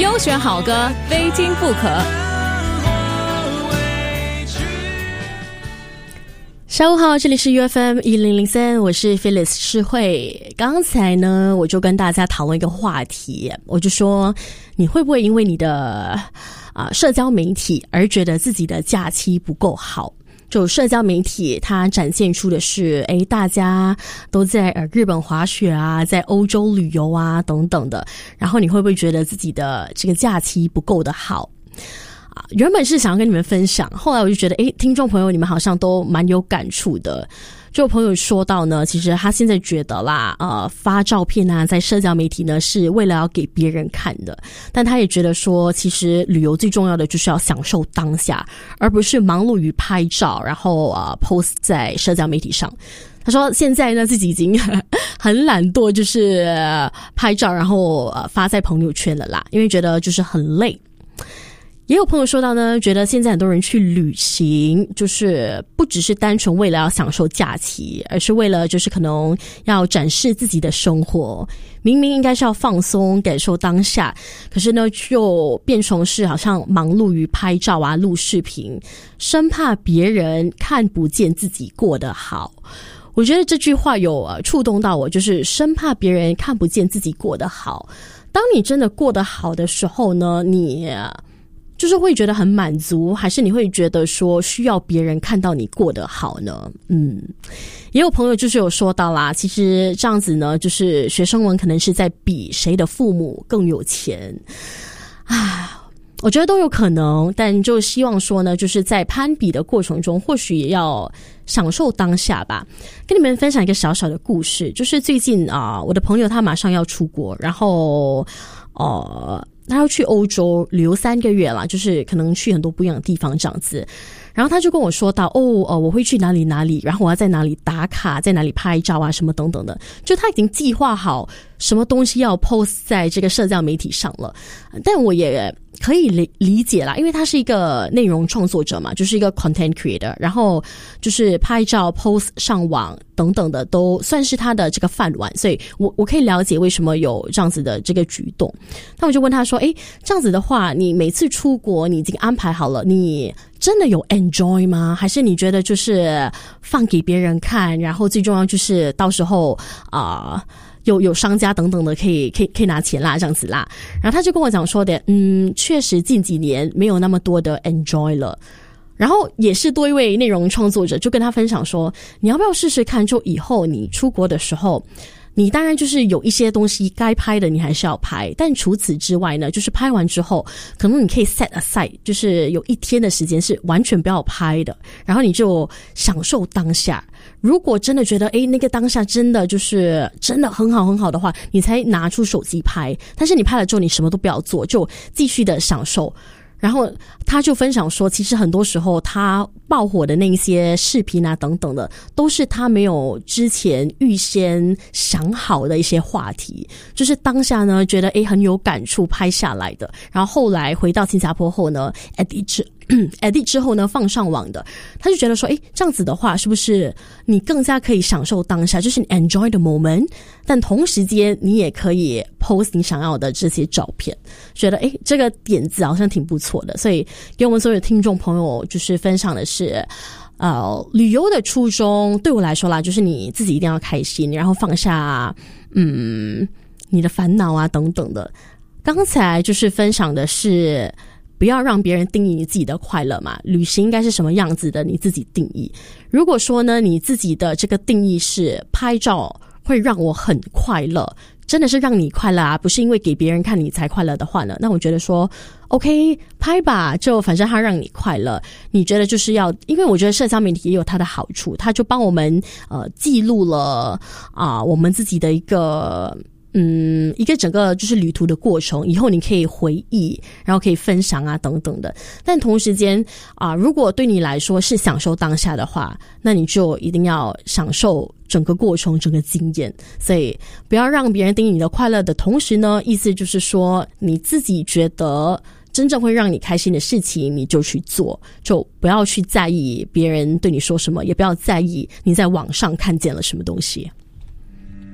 优选好歌，非听不可。下午好，这里是 UFM1003， 我是 Phyllis 诗慧。刚才呢，我就跟大家讨论一个话题，我就说你会不会因为你的社交媒体而觉得自己的假期不够好？就社交媒体它展现出的是大家都在日本滑雪啊，在欧洲旅游啊等等的，然后你会不会觉得自己的这个假期不够的好？原本是想要跟你们分享，后来我就觉得听众朋友你们好像都蛮有感触的。就有朋友说到呢，其实他现在觉得啦，发照片啊，在社交媒体呢是为了要给别人看的，但他也觉得说，其实旅游最重要的就是要享受当下，而不是忙碌于拍照，然后post 在社交媒体上。他说现在呢自己已经很懒惰，就是拍照然后发在朋友圈了啦，因为觉得就是很累。也有朋友说到呢，觉得现在很多人去旅行，就是不只是单纯为了要享受假期，而是为了就是可能要展示自己的生活。明明应该是要放松，感受当下，可是呢，就变成是好像忙碌于拍照啊、录视频，生怕别人看不见自己过得好。我觉得这句话有触动到我，就是生怕别人看不见自己过得好。当你真的过得好的时候呢，你就是会觉得很满足，还是你会觉得说需要别人看到你过得好呢？也有朋友就是有说到啦，其实这样子呢，就是学生们可能是在比谁的父母更有钱我觉得都有可能，但就希望说呢，就是在攀比的过程中，或许也要享受当下吧。跟你们分享一个小小的故事，就是最近我的朋友他马上要出国，然后他要去欧洲旅游3个月啦，就是可能去很多不一样的地方这样子。然后他就跟我说到我会去哪里哪里，然后我要在哪里打卡，在哪里拍照啊什么等等的，就他已经计划好什么东西要 post 在这个社交媒体上了。但我也可以理解啦，因为他是一个内容创作者嘛，就是一个 content creator， 然后就是拍照 post 上网等等的都算是他的这个饭碗，所以我可以了解为什么有这样子的这个举动。那我就问他说这样子的话，你每次出国你已经安排好了，你真的有 enjoy 吗？还是你觉得就是放给别人看，然后最重要就是到时候有商家等等的可以拿钱啦，这样子啦。然后他就跟我讲说的确实近几年没有那么多的 enjoy 了。然后也是多一位内容创作者就跟他分享说，你要不要试试看，就以后你出国的时候，你当然就是有一些东西该拍的你还是要拍，但除此之外呢，就是拍完之后可能你可以 set aside， 就是有1天的时间是完全不要拍的，然后你就享受当下。如果真的觉得那个当下真的就是真的很好很好的话，你才拿出手机拍，但是你拍了之后你什么都不要做，就继续的享受。然后他就分享说，其实很多时候他爆火的那一些视频啊等等的，都是他没有之前预先想好的一些话题，就是当下呢觉得很有感触拍下来的，然后后来回到新加坡后呢edit 之后呢放上网的。他就觉得说这样子的话是不是你更加可以享受当下，就是你 enjoy the moment， 但同时间你也可以 post 你想要的这些照片，觉得这个点子好像挺不错的。所以给我们所有的听众朋友就是分享的是旅游的初衷对我来说啦，就是你自己一定要开心，然后放下你的烦恼啊等等的。刚才就是分享的是不要让别人定义你自己的快乐嘛，旅行应该是什么样子的你自己定义。如果说呢你自己的这个定义是拍照会让我很快乐，真的是让你快乐不是因为给别人看你才快乐的话呢，那我觉得说 OK 拍吧，就反正它让你快乐。你觉得就是要，因为我觉得社交媒体也有它的好处，它就帮我们记录了我们自己的一个整个就是旅途的过程，以后你可以回忆，然后可以分享啊等等的。但同时间如果对你来说是享受当下的话，那你就一定要享受整个过程整个经验。所以不要让别人定义你的快乐的同时呢，意思就是说你自己觉得真正会让你开心的事情你就去做，就不要去在意别人对你说什么，也不要在意你在网上看见了什么东西。